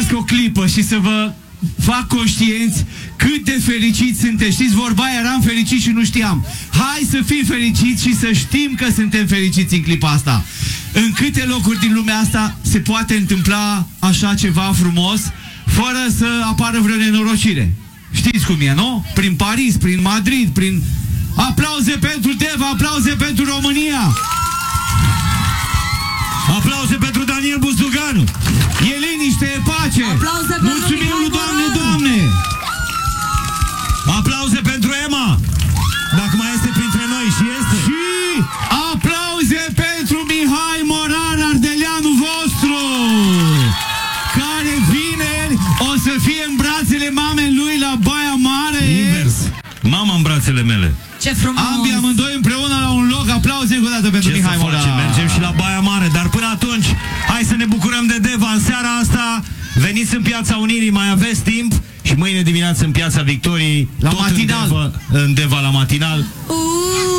opresc o clipă și să vă fac conștienți cât de fericiți sunteți. Știți vorba aia, eram fericit și nu știam. Hai să fim fericiți și să știm că suntem fericiți în clipa asta. În câte locuri din lumea asta se poate întâmpla așa ceva frumos fără să apară vreo nenorocire? Știți cum e, nu? Prin Paris, prin Madrid, prin... Aplauze pentru Deva, aplauze pentru România! Aplauze pentru Daniel Buzdugan! E liniște, e pace! Aplauze pentru mulțumim lui Doamne, Morar! Doamne! Aplauze pentru Emma! Dacă mai este printre noi și este! Și aplauze pentru Mihai Morar, ardeleanul vostru! Care vineri o să fie în brațele mamei lui la Baia Mare! Invers! Mama în brațele mele! Ce frumos! Ambii amândoi împreună la un loc. Aplauze încă o dată pentru Ce Mihai să facem? Morar! Mergem și la Baia Mare, dar până atunci hai să ne bucurăm de Deva. În seara asta veniți în Piața Unirii, mai aveți timp. Și mâine dimineață în Piața Victoriei, La tot matinal. în Deva la matinal.